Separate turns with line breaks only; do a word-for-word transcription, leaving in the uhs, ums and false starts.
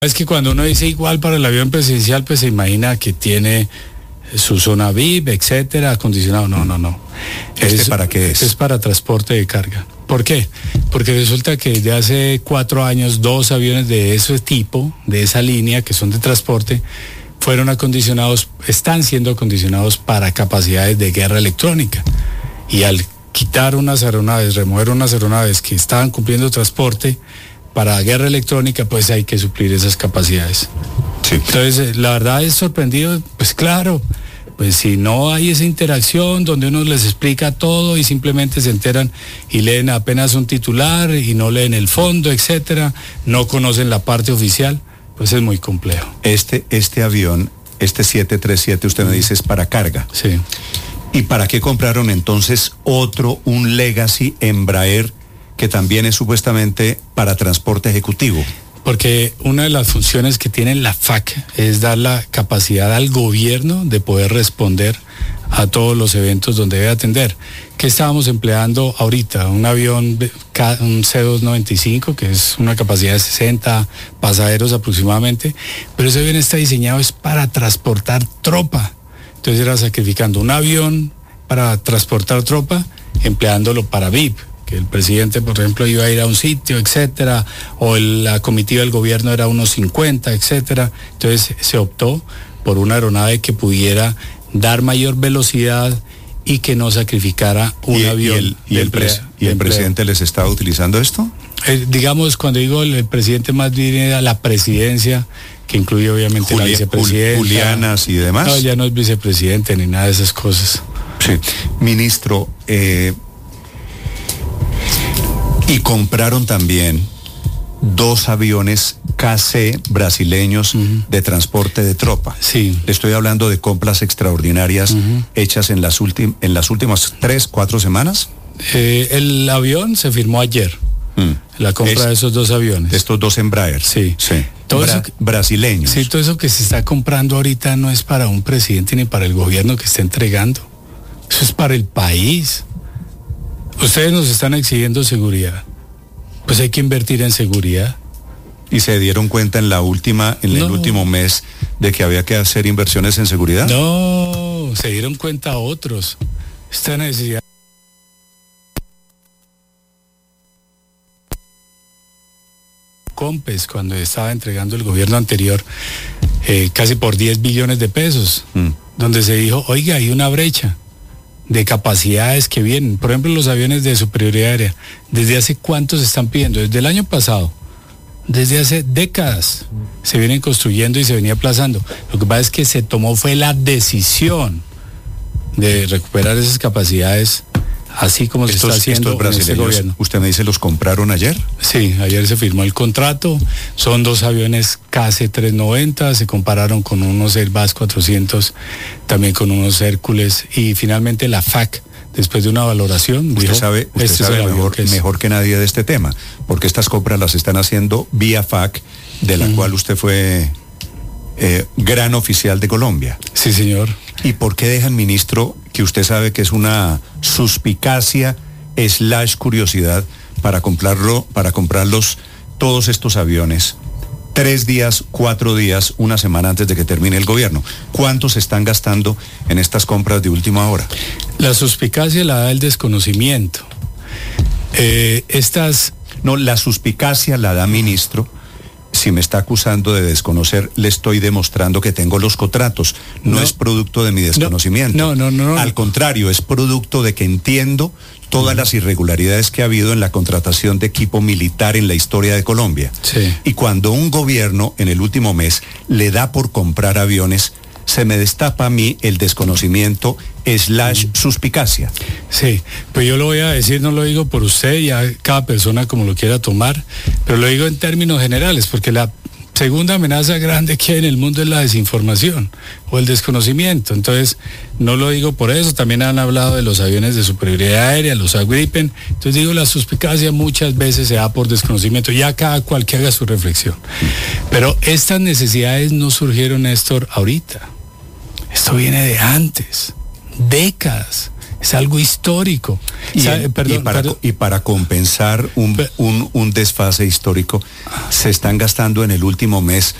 Es que cuando uno dice igual para el avión presidencial, pues se imagina que tiene su zona V I P, etcétera, acondicionado. No, no, no.
¿Este es, para qué es?
Es para transporte de carga. ¿Por qué? Porque resulta que desde hace cuatro años, dos aviones de ese tipo, de esa línea, que son de transporte, fueron acondicionados, están siendo acondicionados para capacidades de guerra electrónica. Y al quitar unas aeronaves, remover unas aeronaves que estaban cumpliendo transporte para guerra electrónica, pues hay que suplir esas capacidades. Sí. Entonces, la verdad es sorprendido, pues claro, pues si no hay esa interacción donde uno les explica todo y simplemente se enteran y leen apenas un titular y no leen el fondo, etcétera, no conocen la parte oficial, pues es muy complejo.
Este, este avión, este siete treinta y siete, usted me dice es para carga.
Sí.
¿Y para qué compraron entonces otro, un Legacy Embraer, que también es supuestamente para transporte ejecutivo?
Porque una de las funciones que tiene la F A C es dar la capacidad al gobierno de poder responder a todos los eventos donde debe atender. ¿Qué estábamos empleando ahorita? Un avión, un C doscientos noventa y cinco, que es una capacidad de sesenta pasajeros aproximadamente, pero ese avión está diseñado es para transportar tropa. Entonces era sacrificando un avión para transportar tropa, empleándolo para V I P. Que el presidente, por ejemplo, iba a ir a un sitio, etcétera, o el, la comitiva del gobierno era unos cincuenta, etcétera. Entonces se optó por una aeronave que pudiera dar mayor velocidad y que no sacrificara un
¿Y,
avión.
¿Y el, y el,
empleo,
pres, ¿y el presidente les estaba utilizando esto?
Eh, digamos, cuando digo el, el presidente, más bien era la presidencia, que incluye obviamente Julia, la vicepresidenta.
Julianas y demás.
No, ya no es vicepresidente ni nada de esas cosas.
Sí. Ministro, eh, y compraron también dos aviones K C brasileños uh-huh. de transporte de tropa.
Sí.
Estoy hablando de compras extraordinarias uh-huh. hechas en las, ulti- en las últimas tres, cuatro semanas.
Eh, el avión se firmó ayer. Mm. La compra es, de esos dos aviones.
De estos dos Embraer.
Sí.
sí.
Todo
Bra-
eso que,
brasileños.
Sí, todo eso que se está comprando ahorita no es para un presidente ni para el gobierno que está entregando. Eso es para el país. Ustedes nos están exigiendo seguridad. Pues hay que invertir en seguridad.
¿Y se dieron cuenta en la última, en no. el último mes de que había que hacer inversiones en seguridad?
No, se dieron cuenta otros. Esta necesidad. Compes, cuando estaba entregando el gobierno anterior, eh, casi por diez billones de pesos, mm. donde se dijo, oiga, hay una brecha de capacidades que vienen. Por ejemplo, los aviones de superioridad aérea. ¿Desde hace cuánto se están pidiendo? Desde el año pasado. Desde hace décadas se vienen construyendo y se venía aplazando. Lo que pasa es que se tomó fue la decisión de recuperar esas capacidades, así como se
estos,
está haciendo
estos
en este gobierno.
¿Usted me dice los compraron ayer?
Sí, ayer se firmó el contrato. Son dos aviones K C trescientos noventa, se compararon con unos Airbus cuatrocientos, también con unos Hércules, y finalmente la F A C, después de una valoración,
usted
dijo,
sabe, usted
este
sabe mejor,
que
mejor que nadie de este tema, porque estas compras las están haciendo vía F A C, de la uh-huh. cual usted fue eh, gran oficial de Colombia.
Sí, señor.
¿Y por qué dejan, ministro, que usted sabe que es una suspicacia slash curiosidad para comprarlo, para comprarlos todos estos aviones tres días, cuatro días, una semana antes de que termine el gobierno? ¿Cuántos se están gastando en estas compras de última hora?
La suspicacia la da el desconocimiento. Eh, estas...
No, la suspicacia la da, ministro. Si me está acusando de desconocer, le estoy demostrando que tengo los contratos. No, no es producto de mi desconocimiento.
No, no, no, no.
Al contrario, es producto de que entiendo todas las irregularidades que ha habido en la contratación de equipo militar en la historia de Colombia.
Sí.
Y cuando un gobierno en el último mes le da por comprar aviones, se me destapa a mí el desconocimiento slash suspicacia.
Sí, pues yo lo voy a decir, no lo digo por usted, ya cada persona como lo quiera tomar, pero lo digo en términos generales, porque la segunda amenaza grande que hay en el mundo es la desinformación o el desconocimiento. Entonces, no lo digo por eso, también han hablado de los aviones de superioridad aérea, los Agripen. Entonces digo, la suspicacia muchas veces se da por desconocimiento, ya cada cual que haga su reflexión. Pero estas necesidades no surgieron, Néstor, ahorita. Esto viene de antes, décadas. Es algo histórico.
Y,
¿Sabe?
en,
Perdón,
y, para,
perdón.
y para compensar un, un, un desfase histórico, se están gastando en el último mes